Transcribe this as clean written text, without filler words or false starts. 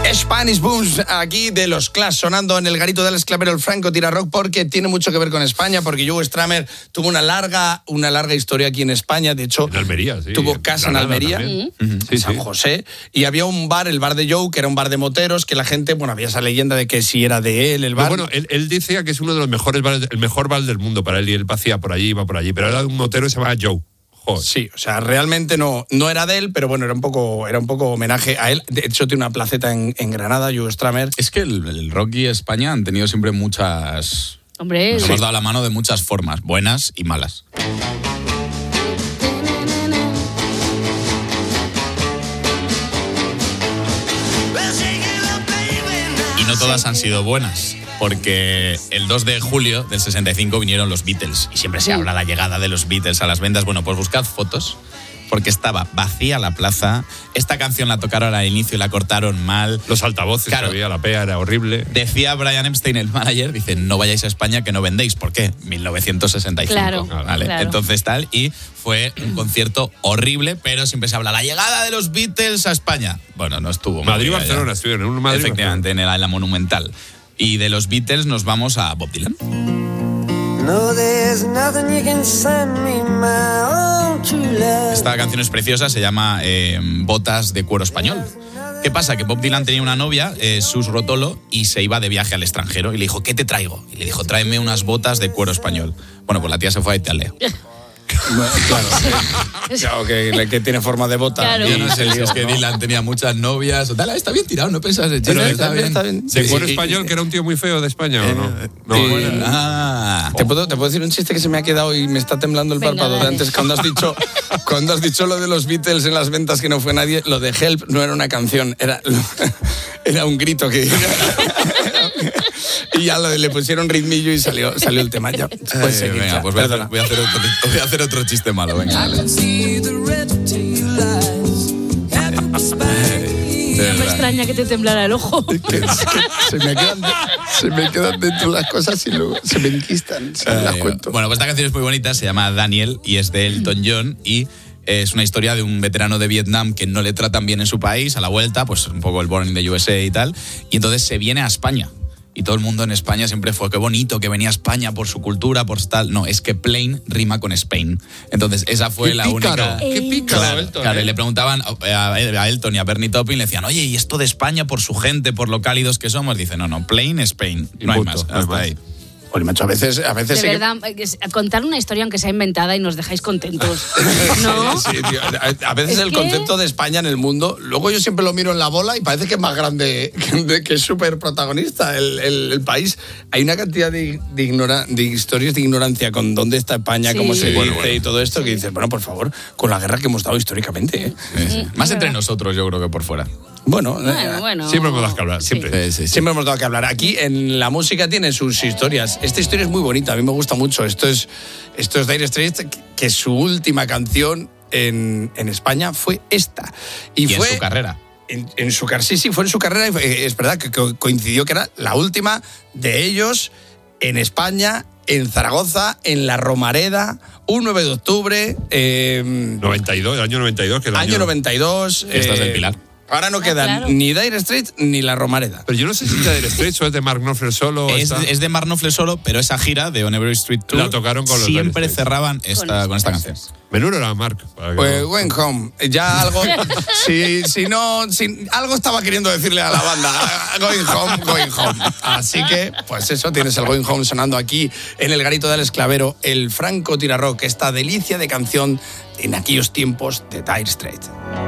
Spanish Booms, aquí de los Clash, sonando en el garito del Esclavero, el Franco Tira Rock, porque tiene mucho que ver con España, porque Joe Strummer tuvo una larga historia aquí en España. De hecho, en Almería, sí, tuvo casa en Almería, en San José, y había un bar, el bar de Joe, que era un bar de moteros, que la gente, bueno, había esa leyenda de que si era de él el bar. Bueno, él decía que es uno de los mejores bares, el mejor bar del mundo para él, y él pasía por allí, iba por allí, pero era un motero que se llamaba Joe. Joder. Sí, o sea, realmente no era de él, pero bueno, era un poco homenaje a él. De hecho, tiene una placeta en Granada, Joe Strummer. Es que el rock y España han tenido siempre muchas... Hombre, nos hemos dado la mano de muchas formas, buenas y malas. Y no todas han sido buenas, porque el 2 de julio del 65 vinieron los Beatles, y siempre se habla de la llegada de los Beatles a las ventas. Bueno, pues buscad fotos, porque estaba vacía la plaza. Esta canción la tocaron al inicio y la cortaron mal. Los altavoces, claro, que había, la pea era horrible. Decía Brian Epstein, el manager, dice, no vayáis a España que no vendéis. ¿Por qué? 1965. Claro, ¿vale? claro. Entonces tal, y fue un concierto horrible, pero siempre se habla la llegada de los Beatles a España. Bueno, no estuvo. Madrid-Barcelona estuvieron, en un Madrid. Efectivamente, en la Monumental. Y de los Beatles nos vamos a Bob Dylan. No, there's nothing you can send me, my own true love. Esta canción es preciosa, se llama Botas de cuero español. ¿Qué pasa? Que Bob Dylan tenía una novia, Sus Rotolo, y se iba de viaje al extranjero. Y le dijo, ¿qué te traigo? Y le dijo, tráeme unas botas de cuero español. Bueno, pues la tía se fue a Italia. Claro, que tiene forma de bota. Claro. Yo no sé si es que Dylan tenía muchas novias o tal. Está bien tirado, no pensabas en Pero chiste. está bien. ¿De cuero español, que era un tío muy feo de España o no? No, ¿Te puedo decir un chiste que se me ha quedado y me está temblando el párpado de antes? Cuando has dicho lo de los Beatles en las ventas que no fue nadie, lo de Help no era una canción, era un grito que... Y ya le pusieron ritmillo y salió el tema. Ya, pues seguir, venga, pues voy a hacer otro chiste malo, venga. No me extraña que te temblara el ojo. Se me quedan dentro las cosas y luego se me enquistan. Las cuento. Bueno, pues esta canción es muy bonita, se llama Daniel y es de Elton John, y es una historia de un veterano de Vietnam que no le tratan bien en su país, a la vuelta, pues un poco el Born in the USA y tal, y entonces se viene a España. Y todo el mundo en España siempre fue, qué bonito que venía a España por su cultura, por tal. No, es que plain rima con Spain. Entonces, esa fue la única... ¡Qué pícaro, Claro, Elton! claro, y le preguntaban a Elton y a Bernie Taupin, le decían, oye, ¿y esto de España por su gente, por lo cálidos que somos? Dice, no, plain Spain. No hay más, hasta ahí. Oye, macho, a veces De sí verdad, contar una historia aunque sea inventada y nos dejáis contentos. ¿No? Sí, tío. A veces el concepto de España en el mundo, luego yo siempre lo miro en la bola y parece que es más grande, que es súper protagonista el país. Hay una cantidad de historias de ignorancia con dónde está España, cómo se dice y todo esto, que dices, bueno, por favor, con la guerra que hemos dado históricamente. ¿Eh? Sí. Más entre nosotros, yo creo que por fuera. Bueno. Siempre hemos dado que hablar, siempre. Sí. Siempre hemos dado que hablar. Aquí en la música tiene sus historias. Esta historia es muy bonita, a mí me gusta mucho. Esto es Dire Straits, que su última canción en España fue esta. Y fue en su carrera. En su carrera, sí, fue en su carrera. Es verdad que coincidió que era la última de ellos en España, en Zaragoza, en la Romareda, un 9 de octubre. 92, el año 92. Que el año 92. Fiestas del Pilar. Ahora no quedan ni Dire Straits ni la Romareda. Pero yo no sé si es de Dire Straits o es de Mark Knopfler solo. Es de Mark Knopfler solo, pero esa gira de On Every Street Tour la tocaron con los siempre Dire Straits. cerraban con esta canción. Menudo era Mark. Pues Going Home. Ya algo... algo estaba queriendo decirle a la banda. Going Home. Así que, pues eso, tienes el Going Home sonando aquí en el garito del Esclavero, el Franco Tira Rock, esta delicia de canción en aquellos tiempos de Dire Straits.